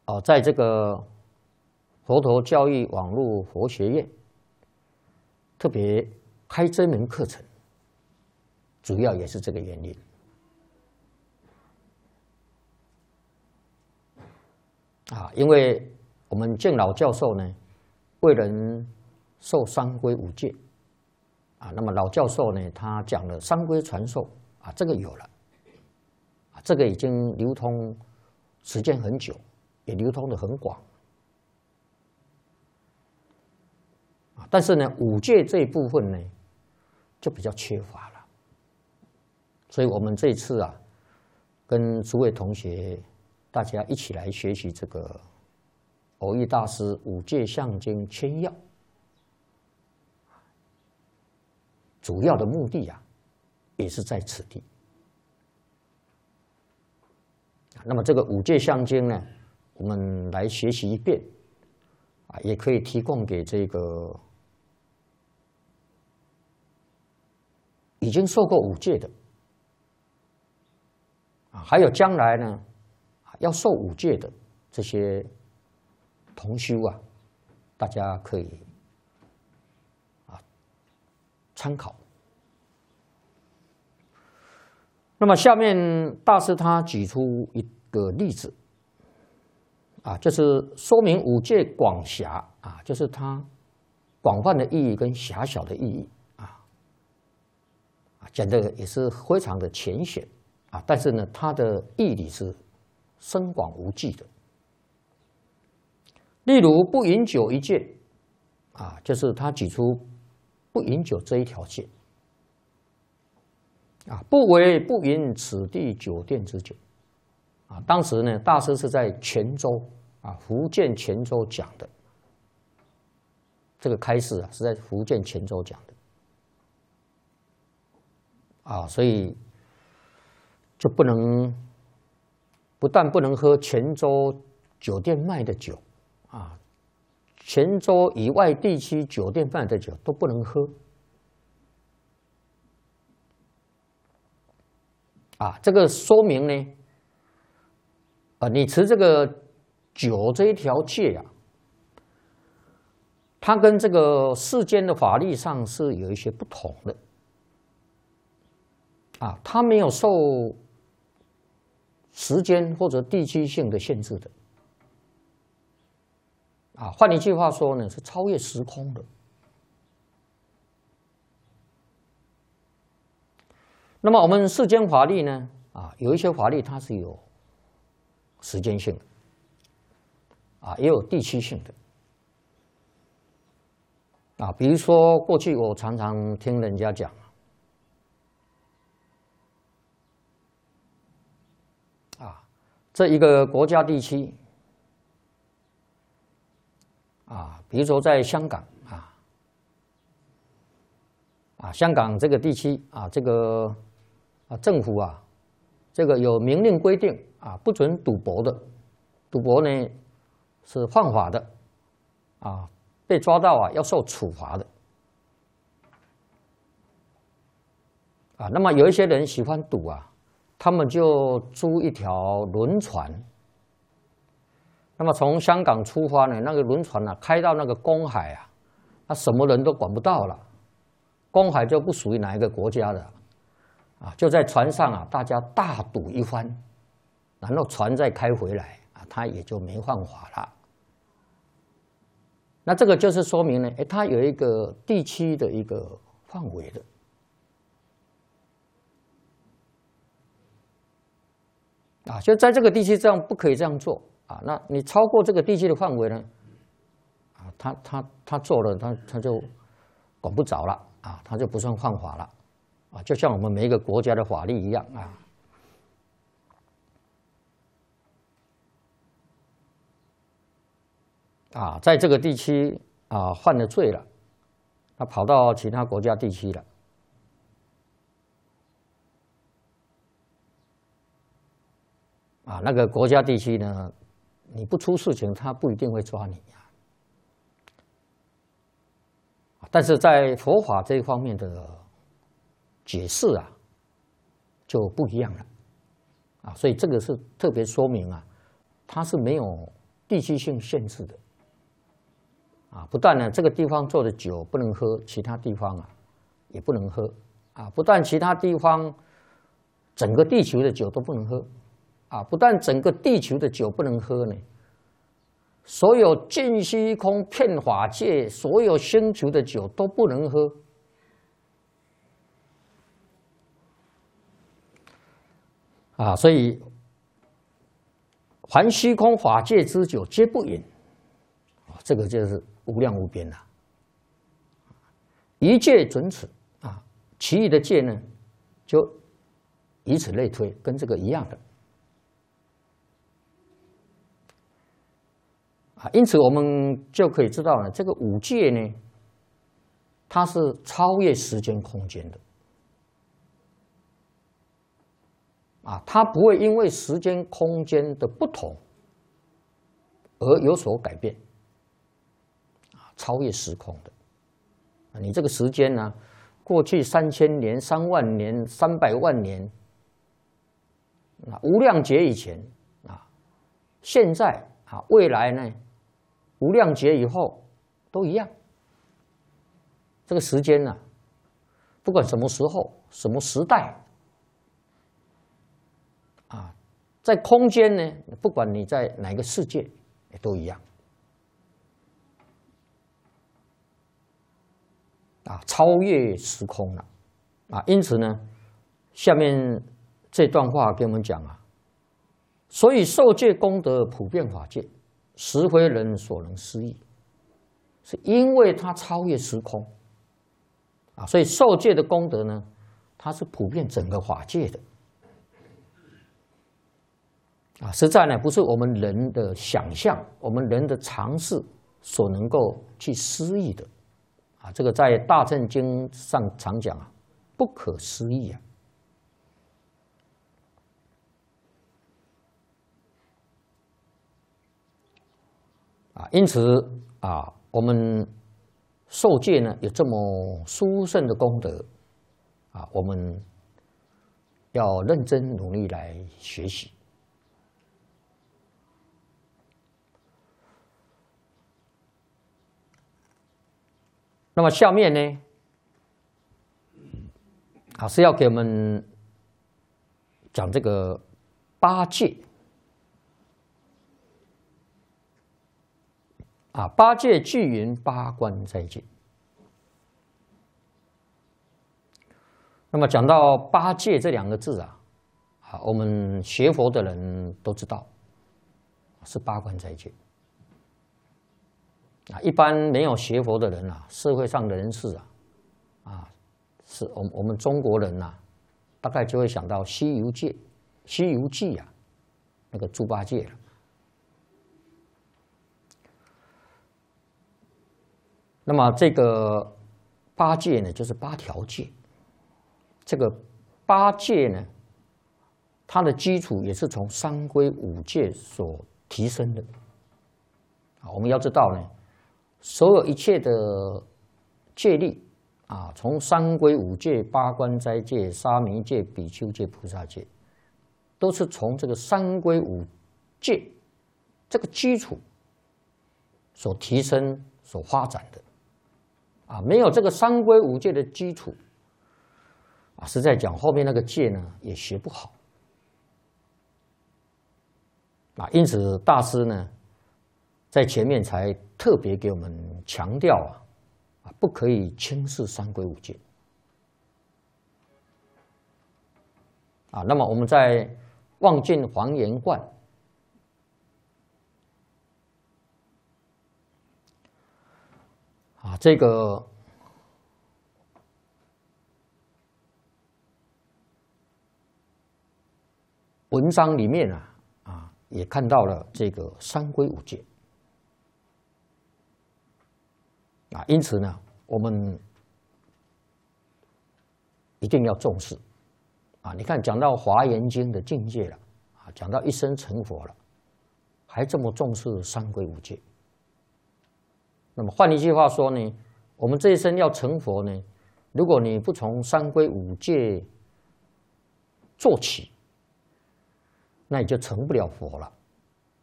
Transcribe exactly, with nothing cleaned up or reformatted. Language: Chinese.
哦，在这个佛陀教育网络佛学院特别开这门课程，主要也是这个原因。啊，因为我们敬老教授呢，为人受三规五戒，啊，那么老教授呢，他讲了三规传授，啊，这个有了，啊，这个已经流通时间很久，也流通的很广，啊，但是呢，五戒这一部分呢，就比较缺乏了，所以我们这一次啊，跟诸位同学大家一起来学习这个蕅益大师《五戒相经千要》，主要的目的啊，也是在此地。那么这个《五戒相经》呢，我们来学习一遍，啊，也可以提供给这个已经受过五戒的，啊，还有将来呢要受五戒的这些同修啊，大家可以啊参考。那么下面大师他举出一个例子，啊，就是说明五戒广狭啊，就是它广泛的意义跟狭小的意义啊，啊，讲的也是非常的浅显啊，但是呢，它的义理是深广无际的。例如不饮酒一戒啊，就是他举出不饮酒这一条戒啊，不为不饮此地酒店之酒啊。当时呢，大师是在泉州啊，福建泉州讲的。这个开示啊，是在福建泉州讲的啊，所以就不能不但不能喝泉州酒店卖的酒啊，泉州以外地区酒店卖的酒都不能喝。啊，这个说明呢，啊，你持这个酒这一条戒啊，它跟这个世间的法律上是有一些不同的。啊，它没有受时间或者地区性的限制的。啊，换一句话说呢，是超越时空的。那么我们世间法律呢，啊，有一些法律它是有时间性的，啊，也有地区性的，啊，比如说过去我常常听人家讲，啊，这一个国家地区，啊，比如说在香港啊，啊，香港这个地区啊，这个。啊，政府啊，这个有明令规定啊，不准赌博的，赌博呢是犯法的，啊，被抓到啊要受处罚的，啊，那么有一些人喜欢赌啊，他们就租一条轮船，那么从香港出发呢，那个轮船啊开到那个公海啊，那什么人都管不到了，公海就不属于哪一个国家的。啊，就在船上啊，大家大赌一番，然后船再开回来啊，他也就没犯法了。那这个就是说明呢，哎，它有一个地区的一个范围的。啊，就在这个地区这样不可以这样做啊，那你超过这个地区的范围呢，啊，他他他做了，他他就管不着了啊，他就不算犯法了。啊，就像我们每一个国家的法律一样啊。啊，在这个地区啊犯了罪了，他跑到其他国家地区了，啊，那个国家地区呢，你不出事情，他不一定会抓你呀。但是在佛法这一方面的解释啊，就不一样了，啊，所以这个是特别说明啊，它是没有地区性限制的。啊，不但呢这个地方做的酒不能喝，其他地方啊也不能喝。啊，不但其他地方整个地球的酒都不能喝，啊，不但整个地球的酒不能喝呢，所有尽虚空遍法界所有星球的酒都不能喝。啊，所以凡虚空法界之酒皆不饮，这个就是无量无边了。一戒准此啊，其余的戒呢，就以此类推，跟这个一样的。啊，因此我们就可以知道呢，这个五戒呢，它是超越时间空间的。啊，它不会因为时间空间的不同而有所改变，啊，超越时空的。啊，你这个时间呢，过去三千年、三万年、三百万年，啊，无量劫以前，啊，现在啊，未来呢，无量劫以后都一样。这个时间呢，不管什么时候、什么时代。啊，在空间呢，不管你在哪个世界，也都一样。啊，超越时空了。啊，因此呢，下面这段话给我们讲啊，所以受戒功德普遍法界，实非人所能思议，是因为它超越时空。啊，所以受戒的功德呢，它是普遍整个法界的。啊，实在呢，不是我们人的想象，我们人的常识所能够去思议的。啊，这个在《大乘经》上常讲啊，不可思议啊。啊，因此啊，我们受戒呢有这么殊胜的功德，啊，我们要认真努力来学习。那么下面呢，啊是要给我们讲这个八戒。啊，八戒具云八关斋戒。那么讲到八戒这两个字啊，啊，我们学佛的人都知道，是八关斋戒。啊，一般没有学佛的人啊，社会上的人士啊，啊，是我们我们中国人呐、啊，大概就会想到《西游记》，《西游记》啊，那个猪八戒了。那么这个八戒呢，就是八条戒。这个八戒呢，它的基础也是从三规五戒所提升的。啊，我们要知道呢。所有一切的戒律啊，从三规五戒、八关斋戒、沙弥戒、比丘戒、菩萨戒，都是从这个三规五戒这个基础所提升、所发展的。啊，没有这个三规五戒的基础，啊，实在讲后面那个戒呢也学不好。啊，因此大师呢。在前面才特别给我们强调啊，啊，不可以轻视三规五戒。啊，那么我们在《望尽华严观》啊这个文章里面啊啊也看到了这个三规五戒。啊，因此呢，我们一定要重视。啊，你看，讲到《华严经》的境界了，啊，讲到一生成佛了，还这么重视三规五戒。那么换一句话说呢，我们这一生要成佛呢，如果你不从三规五戒做起，那你就成不了佛了。